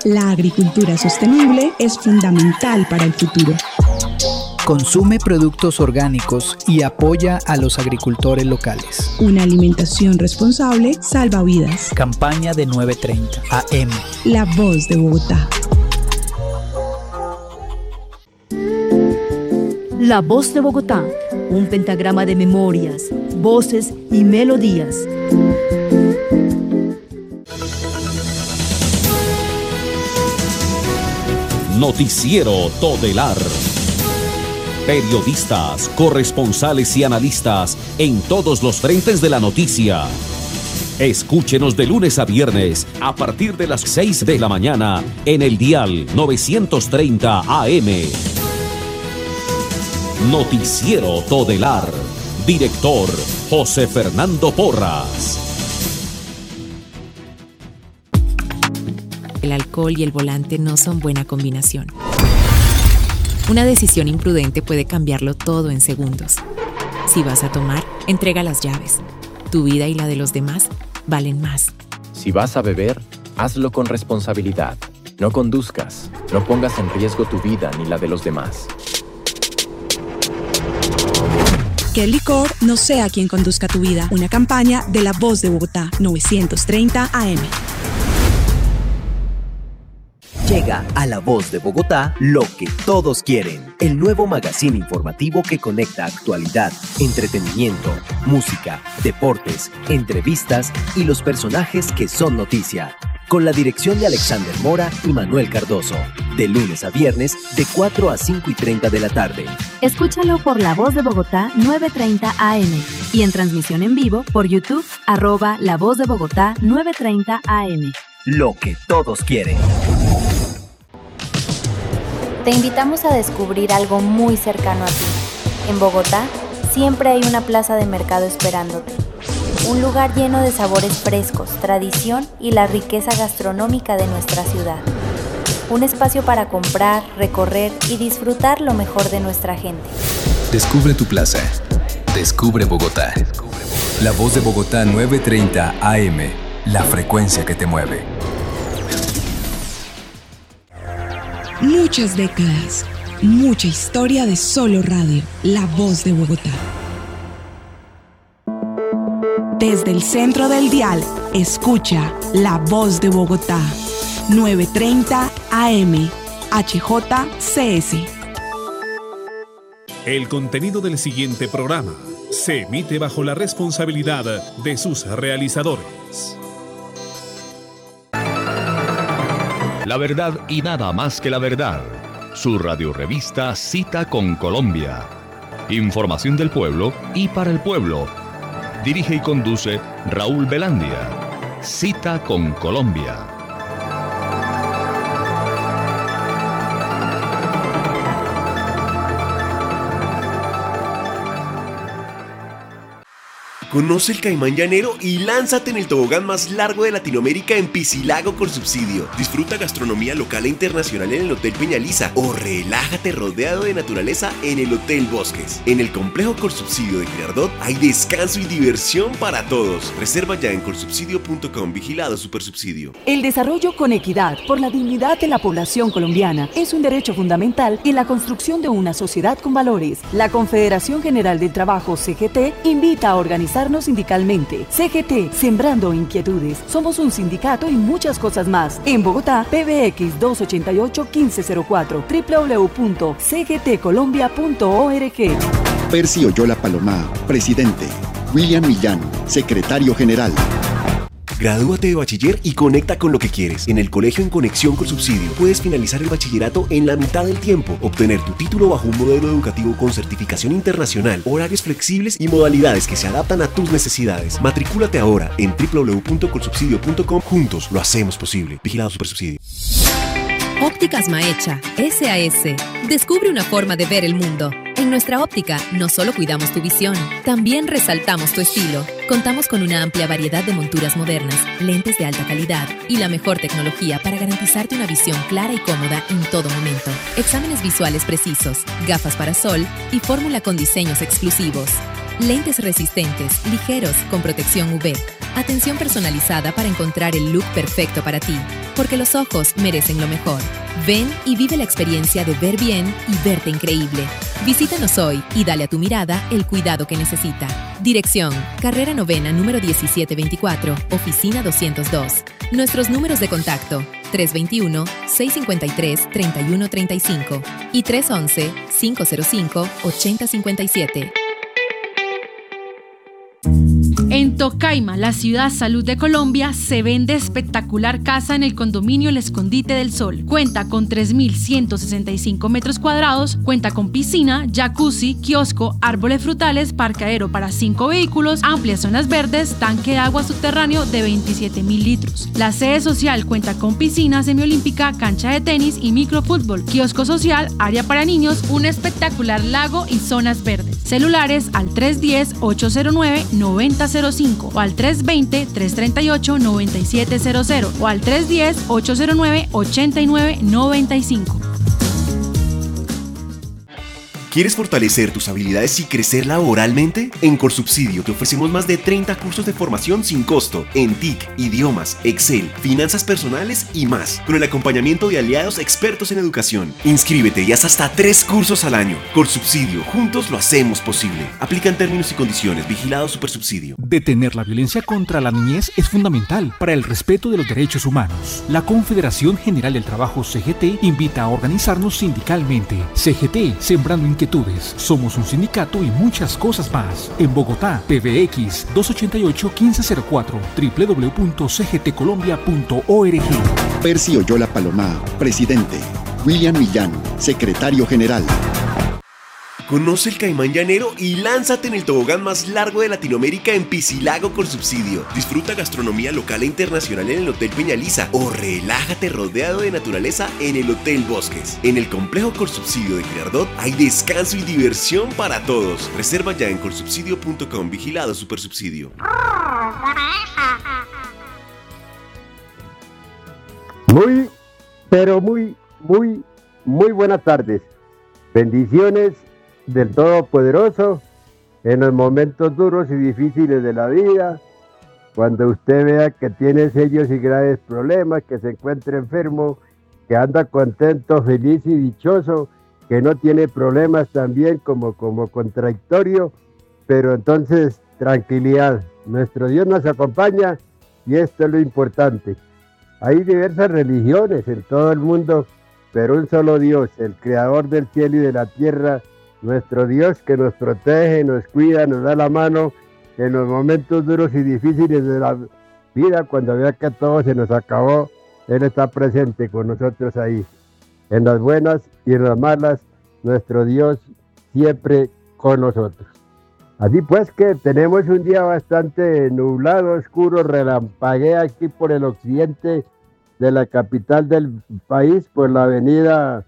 La agricultura sostenible es fundamental para el futuro. Consume productos orgánicos y apoya a los agricultores locales. Una alimentación responsable salva vidas. Campaña de 9:30 AM. La Voz de Bogotá. La Voz de Bogotá, un pentagrama de memorias, voces y melodías. Noticiero Todelar. Periodistas, corresponsales y analistas en todos los frentes de la noticia. Escúchenos de lunes a viernes a partir de las 6 de la mañana en el dial 930 AM. Noticiero Todelar. Director José Fernando Porras. El alcohol y el volante no son buena combinación. Una decisión imprudente puede cambiarlo todo en segundos. Si vas a tomar, entrega las llaves. Tu vida y la de los demás valen más. Si vas a beber, hazlo con responsabilidad. No conduzcas, no pongas en riesgo tu vida ni la de los demás. Que el licor no sea quien conduzca tu vida. Una campaña de La Voz de Bogotá, 930 AM. Llega a La Voz de Bogotá lo que todos quieren. El nuevo magazine informativo que conecta actualidad, entretenimiento, música, deportes, entrevistas y los personajes que son noticia. Con la dirección de Alexander Mora y Manuel Cardoso. De lunes a viernes, de 4 a 5:30 de la tarde. Escúchalo por La Voz de Bogotá, 9:30 AM. Y en transmisión en vivo por YouTube, @La Voz de Bogotá, 9:30 AM. Lo que todos quieren. Te invitamos a descubrir algo muy cercano a ti. En Bogotá, siempre hay una plaza de mercado esperándote. Un lugar lleno de sabores frescos, tradición y la riqueza gastronómica de nuestra ciudad. Un espacio para comprar, recorrer y disfrutar lo mejor de nuestra gente. Descubre tu plaza. Descubre Bogotá. La Voz de Bogotá, 9:30 AM. La frecuencia que te mueve. Muchas décadas, mucha historia de solo radio. La Voz de Bogotá. Desde el centro del dial, escucha La Voz de Bogotá. 9:30 AM. HJCS. El contenido del siguiente programa se emite bajo la responsabilidad de sus realizadores. La verdad y nada más que la verdad. Su radiorevista Cita con Colombia. Información del pueblo y para el pueblo. Dirige y conduce Raúl Velandia. Cita con Colombia. Conoce el Caimán Llanero y lánzate en el tobogán más largo de Latinoamérica en Piscilago con subsidio. Disfruta gastronomía local e internacional en el Hotel Peñaliza o relájate rodeado de naturaleza en el Hotel Bosques. En el complejo Colsubsidio de Girardot hay descanso y diversión para todos. Reserva ya en colsubsidio.com. Vigilado Supersubsidio. El desarrollo con equidad por la dignidad de la población colombiana es un derecho fundamental en la construcción de una sociedad con valores. La Confederación General del Trabajo, CGT, invita a organizar sindicalmente. CGT, Sembrando Inquietudes. Somos un sindicato y muchas cosas más. En Bogotá, PBX 288-1504, www.cgtcolombia.org. Percy Oyola Palomá, presidente. William Millán, secretario general. Gradúate de bachiller y conecta con lo que quieres. En el colegio En Conexión con Subsidio puedes finalizar el bachillerato en la mitad del tiempo, obtener tu título bajo un modelo educativo con certificación internacional, horarios flexibles y modalidades que se adaptan a tus necesidades. Matricúlate ahora en www.colsubsidio.com. Juntos lo hacemos posible. Vigilado Supersubsidio. Ópticas Maecha, SAS. Descubre una forma de ver el mundo. En nuestra óptica, no solo cuidamos tu visión, también resaltamos tu estilo. Contamos con una amplia variedad de monturas modernas, lentes de alta calidad y la mejor tecnología para garantizarte una visión clara y cómoda en todo momento. Exámenes visuales precisos, gafas para sol y fórmula con diseños exclusivos. Lentes resistentes, ligeros, con protección UV. Atención personalizada para encontrar el look perfecto para ti. Porque los ojos merecen lo mejor. Ven y vive la experiencia de ver bien y verte increíble. Visítanos hoy y dale a tu mirada el cuidado que necesita. Dirección: Carrera Novena, número 1724, Oficina 202. Nuestros números de contacto: 321-653-3135 y 311-505-8057. En Tocaima, la ciudad salud de Colombia, se vende espectacular casa en el condominio El Escondite del Sol. Cuenta con 3.165 metros cuadrados, cuenta con piscina, jacuzzi, kiosco, árboles frutales, parqueadero para 5 vehículos, amplias zonas verdes, tanque de agua subterráneo de 27.000 litros. La sede social cuenta con piscina semiolímpica, cancha de tenis y microfútbol, kiosco social, área para niños, un espectacular lago y zonas verdes. Celulares al 310-809-9005 o al 320-338-9700 o al 310-809-8995. ¿Quieres fortalecer tus habilidades y crecer laboralmente? En Corsubsidio te ofrecemos más de 30 cursos de formación sin costo en TIC, idiomas, Excel, finanzas personales y más, con el acompañamiento de aliados expertos en educación. Inscríbete y haz hasta 3 cursos al año. Corsubsidio, juntos lo hacemos posible. Aplican términos y condiciones. Vigilado Supersubsidio. Detener la violencia contra la niñez es fundamental para el respeto de los derechos humanos. La Confederación General del Trabajo CGT invita a organizarnos sindicalmente. CGT, sembrando inquietudes. Somos un sindicato y muchas cosas más. En Bogotá, PBX 288-1504, www.cgtcolombia.org. Percy Oyola Palomá, presidente. William Millán, secretario general. Conoce el Caimán Llanero y lánzate en el tobogán más largo de Latinoamérica en Piscilago Corsubsidio. Disfruta gastronomía local e internacional en el Hotel Peñaliza o relájate rodeado de naturaleza en el Hotel Bosques. En el complejo Corsubsidio de Girardot hay descanso y diversión para todos. Reserva ya en corsubsidio.com. Vigilado Supersubsidio. Muy, pero muy buenas tardes. Bendiciones del Todopoderoso en los momentos duros y difíciles de la vida, cuando usted vea que tiene serios y graves problemas, que se encuentra enfermo, que anda contento, feliz y dichoso, que no tiene problemas también como contradictorio, pero entonces tranquilidad, nuestro Dios nos acompaña y esto es lo importante. Hay diversas religiones en todo el mundo, pero un solo Dios, el creador del cielo y de la tierra, nuestro Dios que nos protege, nos cuida, nos da la mano en los momentos duros y difíciles de la vida, cuando vea que todo se nos acabó, Él está presente con nosotros ahí. En las buenas y en las malas, nuestro Dios siempre con nosotros. Así pues que tenemos un día bastante nublado, oscuro, relampaguea aquí por el occidente de la capital del país, por la avenida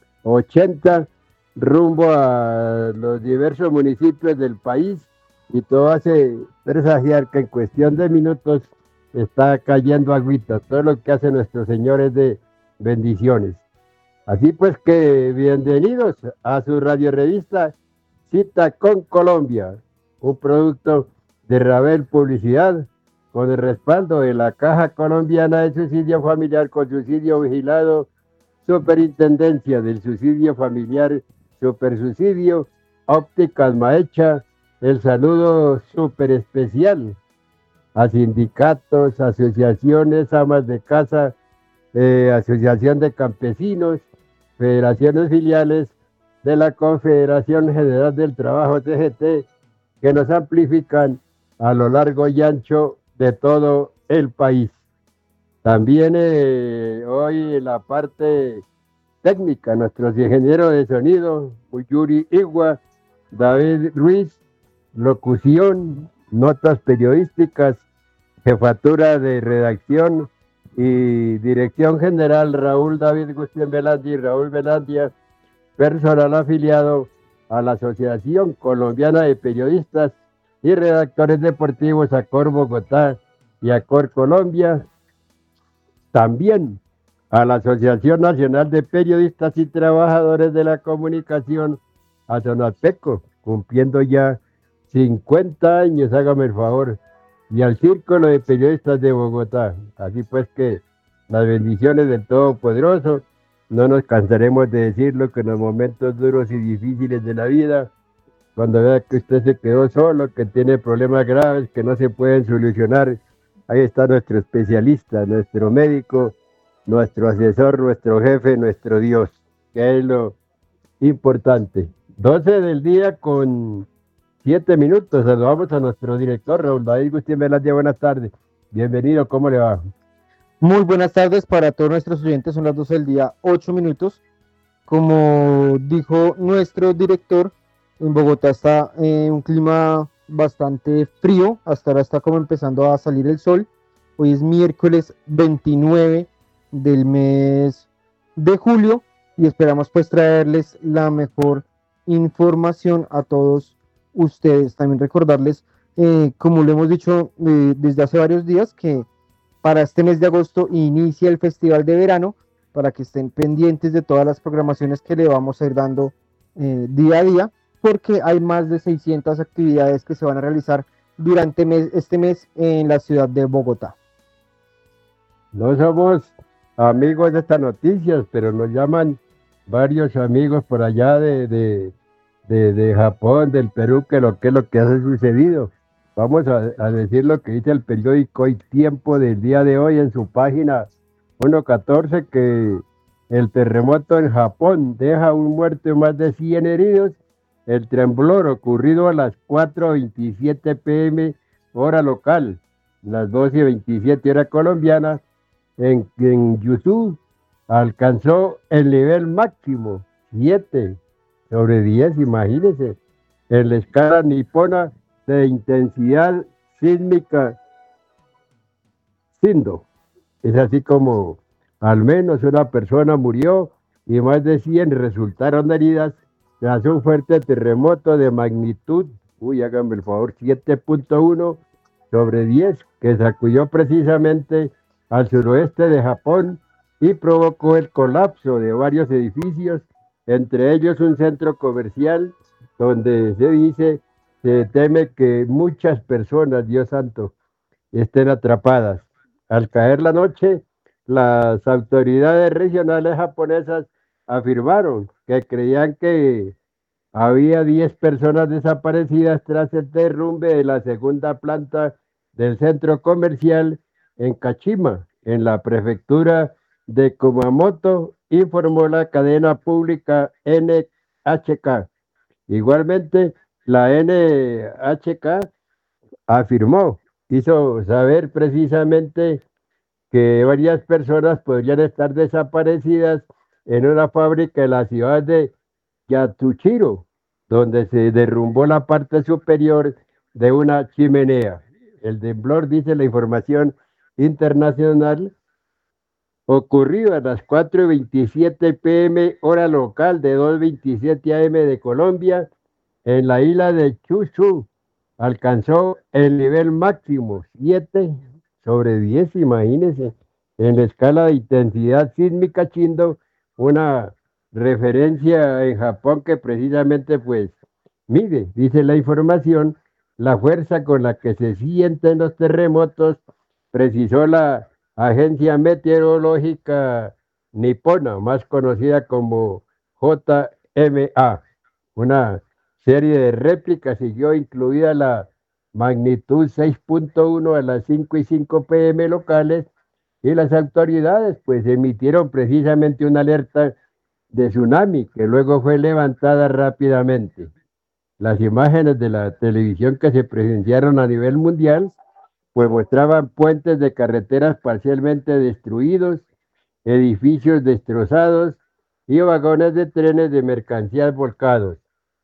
80, rumbo a los diversos municipios del país, y todo hace presagiar que en cuestión de minutos está cayendo agüita. Todo lo que hace nuestro Señor es de bendiciones. Así pues que bienvenidos a su radiorevista Cita con Colombia, un producto de Ravel Publicidad, con el respaldo de la Caja Colombiana de Subsidio Familiar con Subsidio Vigilado, Superintendencia del Subsidio Familiar, Supersubsidio, Ópticas Maecha. El saludo súper especial a sindicatos, asociaciones, amas de casa, asociación de campesinos, federaciones filiales de la Confederación General del Trabajo CGT, que nos amplifican a lo largo y ancho de todo el país. También hoy en la parte técnica, nuestros ingenieros de sonido, Yuri Igua, David Ruiz, locución, notas periodísticas, jefatura de redacción y dirección general, Raúl David Gustien Velandia y Raúl Velandia, personal afiliado a la Asociación Colombiana de Periodistas y Redactores Deportivos, ACOR Bogotá y ACOR Colombia, también a la Asociación Nacional de Periodistas y Trabajadores de la Comunicación, a Sonapeco, cumpliendo ya 50 años, hágame el favor, y al Círculo de Periodistas de Bogotá. Así pues que las bendiciones del Todopoderoso, no nos cansaremos de decirlo, que en los momentos duros y difíciles de la vida, cuando vea que usted se quedó solo, que tiene problemas graves que no se pueden solucionar, ahí está nuestro especialista, nuestro médico, nuestro asesor, nuestro jefe, nuestro Dios, que es lo importante. 12 del día con 7 minutos. Saludamos a nuestro director, Raúl David Gutiérrez Velasquez. Buenas tardes. Bienvenido, ¿cómo le va? Muy buenas tardes para todos nuestros oyentes. Son las 12 del día, 8 minutos. Como dijo nuestro director, en Bogotá está un clima bastante frío. Hasta ahora está como empezando a salir el sol. Hoy es miércoles 29 del mes de julio y esperamos pues traerles la mejor información a todos ustedes. También recordarles, como lo hemos dicho desde hace varios días, que para este mes de agosto inicia el Festival de Verano, para que estén pendientes de todas las programaciones que le vamos a ir dando día a día, porque hay más de 600 actividades que se van a realizar durante este mes en la ciudad de Bogotá. No somos amigos de estas noticias, pero nos llaman varios amigos por allá de Japón, del Perú, que es lo que ha sucedido. Vamos a decir lo que dice el periódico Hoy Tiempo del día de hoy en su página 1.14, que el terremoto en Japón deja un muerto y más de 100 heridos. El temblor ocurrido a las 4:27 p.m. hora local, las 12:27 hora colombiana, en Kyushu, alcanzó el nivel máximo, 7/10, imagínense, en la escala nipona de intensidad sísmica Shindo. Es así como al menos una persona murió y más de 100 resultaron heridas tras un fuerte terremoto de magnitud, háganme el favor, 7.1/10, que sacudió precisamente al suroeste de Japón y provocó el colapso de varios edificios, entre ellos un centro comercial donde se teme que muchas personas, Dios santo, estén atrapadas. Al caer la noche, las autoridades regionales japonesas afirmaron que creían que había 10 personas desaparecidas tras el derrumbe de la segunda planta del centro comercial en Kashima, en la prefectura de Kumamoto, informó la cadena pública NHK. Igualmente, la NHK hizo saber precisamente que varias personas podrían estar desaparecidas en una fábrica de la ciudad de Yatsushiro, donde se derrumbó la parte superior de una chimenea. El temblor, dice la información internacional, ocurrió a las 4:27 p.m. hora local, de 2:27 a.m. de Colombia, en la isla de Kyushu. Alcanzó el nivel máximo, 7/10, imagínense, en la escala de intensidad sísmica Shindo, una referencia en Japón que precisamente pues mide, dice la información, la fuerza con la que se sienten los terremotos, precisó la agencia meteorológica nipona, más conocida como JMA. Una serie de réplicas siguió, incluida la magnitud 6.1 a las 5:05 p.m. locales, y las autoridades pues emitieron precisamente una alerta de tsunami que luego fue levantada rápidamente. Las imágenes de la televisión que se presenciaron a nivel mundial pues mostraban puentes de carreteras parcialmente destruidos, edificios destrozados y vagones de trenes de mercancías volcados.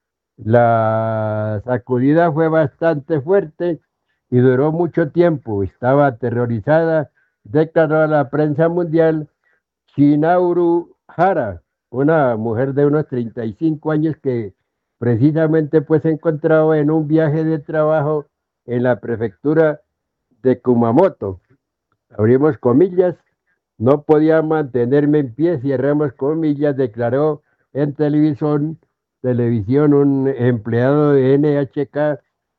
La sacudida fue bastante fuerte y duró mucho tiempo. Estaba aterrorizada, declaró a la prensa mundial Shinauru Hara, una mujer de unos 35 años que precisamente pues se encontraba en un viaje de trabajo en la prefectura de Kumamoto. Abrimos comillas, no podía mantenerme en pie, cerramos comillas, declaró en televisión un empleado de NHK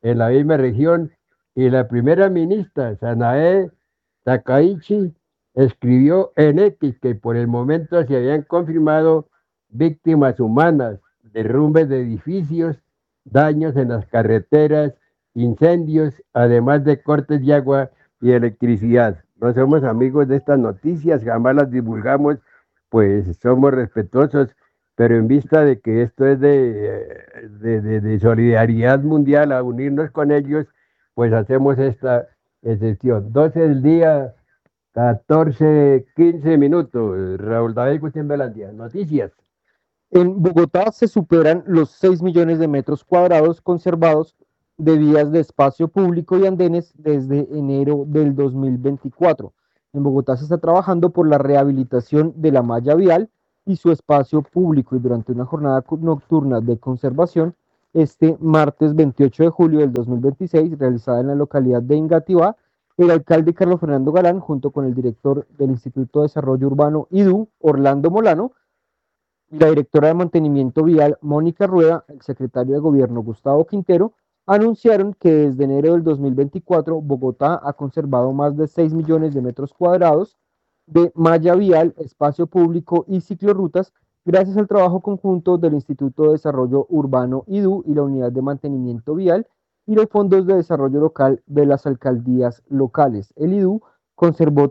en la misma región, y la primera ministra, Sanae Takaichi, escribió en X que por el momento se habían confirmado víctimas humanas, derrumbes de edificios, daños en las carreteras, incendios, además de cortes de agua y electricidad. No somos amigos de estas noticias, jamás las divulgamos, pues somos respetuosos, pero en vista de que esto es de solidaridad mundial, a unirnos con ellos, pues hacemos esta excepción. 12 del día, 14, 15 minutos. Raúl David Gutiérrez Velandia, noticias. En Bogotá se superan los 6 millones de metros cuadrados conservados de vías de espacio público y andenes desde enero del 2024. En Bogotá se está trabajando por la rehabilitación de la malla vial y su espacio público, y durante una jornada nocturna de conservación este martes 28 de julio del 2026, realizada en la localidad de Engativá, el alcalde Carlos Fernando Galán, junto con el director del Instituto de Desarrollo Urbano IDU, Orlando Molano, y la directora de Mantenimiento Vial, Mónica Rueda, el secretario de Gobierno, Gustavo Quintero, anunciaron que desde enero del 2024 Bogotá ha conservado más de 6 millones de metros cuadrados de malla vial, espacio público y ciclorrutas, gracias al trabajo conjunto del Instituto de Desarrollo Urbano IDU y la Unidad de Mantenimiento Vial y los fondos de desarrollo local de las alcaldías locales. El IDU conservó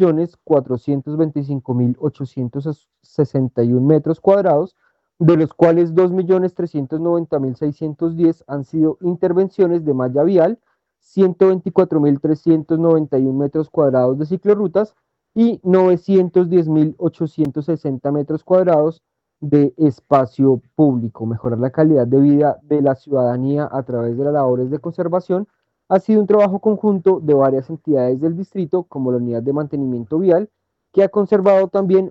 3.425.861 metros cuadrados, de los cuales 2.390.610 han sido intervenciones de malla vial, 124.391 metros cuadrados de ciclorrutas y 910.860 metros cuadrados de espacio público. Mejorar la calidad de vida de la ciudadanía a través de las labores de conservación ha sido un trabajo conjunto de varias entidades del distrito, como la Unidad de Mantenimiento Vial, que ha conservado también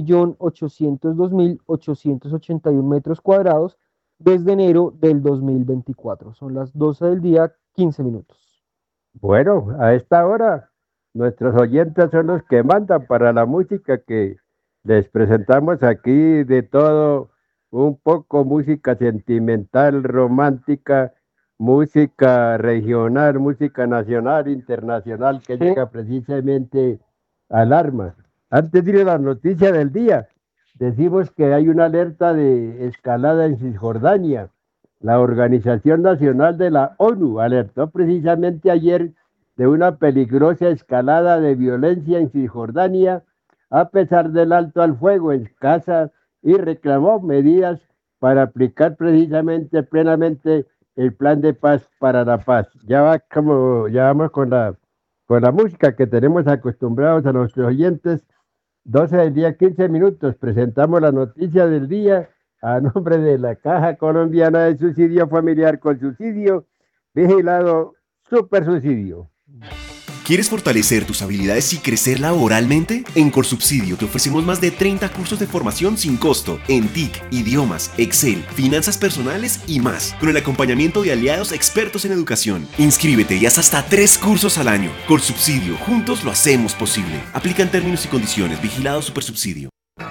1.802.881 metros cuadrados desde enero del 2024. Son las 12 del día, 15 minutos. Bueno, a esta hora nuestros oyentes son los que mandan para la música que les presentamos aquí, de todo un poco: música sentimental, romántica, música regional, música nacional, internacional, que llega precisamente al alma. Antes de ir a la noticia del día, decimos que hay una alerta de escalada en Cisjordania. La Organización Nacional de la ONU alertó precisamente ayer de una peligrosa escalada de violencia en Cisjordania, a pesar del alto al fuego en Gaza, y reclamó medidas para aplicar precisamente plenamente el plan de paz para la paz. Ya vamos con la música que tenemos acostumbrados a nuestros oyentes. 12 del día, 15 minutos. Presentamos la noticia del día a nombre de la Caja Colombiana de Subsidio Familiar con Subsidio, vigilado Super Subsidio. ¿Quieres fortalecer tus habilidades y crecer laboralmente? En Corsubsidio te ofrecemos más de 30 cursos de formación sin costo en TIC, idiomas, Excel, finanzas personales y más, con el acompañamiento de aliados expertos en educación. Inscríbete y haz hasta 3 cursos al año. Corsubsidio, juntos lo hacemos posible. Aplican términos y condiciones. Vigilado Supersubsidio.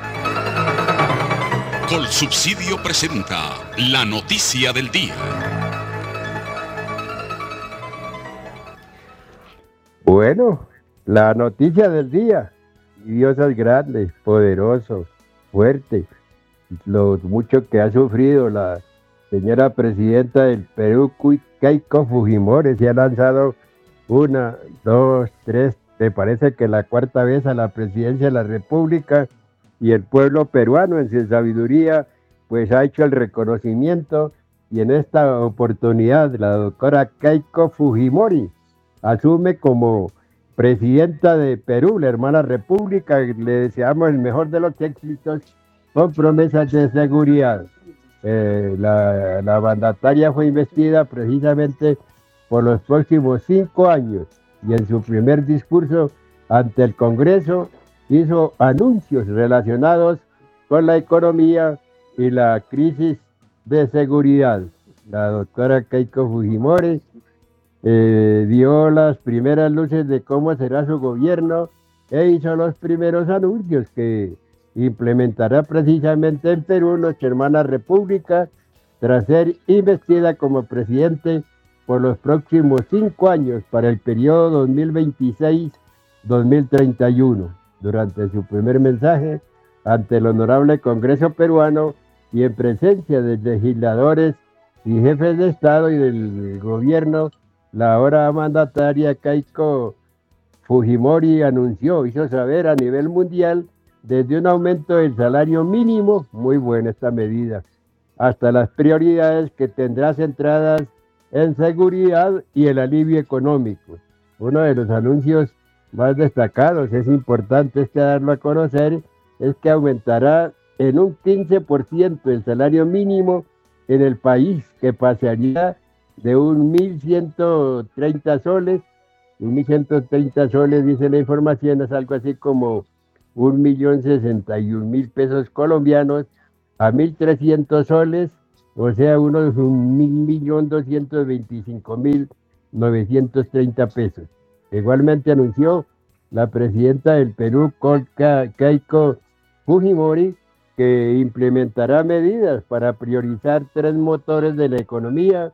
Colsubsidio presenta la noticia del día. Bueno, la noticia del día. Dios es grande, poderoso, fuerte. Lo mucho que ha sufrido la señora presidenta del Perú, Keiko Fujimori. Se ha lanzado 1, 2, 3, me parece que la 4ª vez a la presidencia de la República, y el pueblo peruano en su sabiduría pues ha hecho el reconocimiento, y en esta oportunidad la doctora Keiko Fujimori asume como presidenta de Perú, la hermana república. Le deseamos el mejor de los éxitos con promesas de seguridad. La mandataria fue investida precisamente por los próximos 5 años, y en su primer discurso ante el Congreso hizo anuncios relacionados con la economía y la crisis de seguridad. La doctora Keiko Fujimori dio las primeras luces de cómo será su gobierno e hizo los primeros anuncios que implementará precisamente en Perú, nuestra hermana república, tras ser investida como presidente por los próximos 5 años para el periodo 2026-2031. Durante su primer mensaje ante el Honorable Congreso Peruano y en presencia de legisladores y jefes de Estado y del gobierno, la ahora mandataria Keiko Fujimori hizo saber a nivel mundial desde un aumento del salario mínimo, muy buena esta medida, hasta las prioridades que tendrá centradas en seguridad y el alivio económico. Uno de los anuncios más destacados, es importante darlo a conocer, es que aumentará en un 15% el salario mínimo en el país, que pasaría de 1.130 soles, 1.130 soles, dice la información, es algo así como 1.061.000 pesos colombianos, a 1.300 soles, o sea, unos 1.225.930 pesos. Igualmente anunció la presidenta del Perú, Keiko Fujimori, que implementará medidas para priorizar 3 motores de la economía